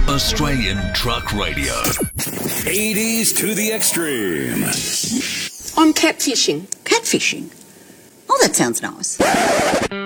Australian Truck Radio. 80s to the extreme. I'm catfishing. Catfishing? Oh, that sounds nice.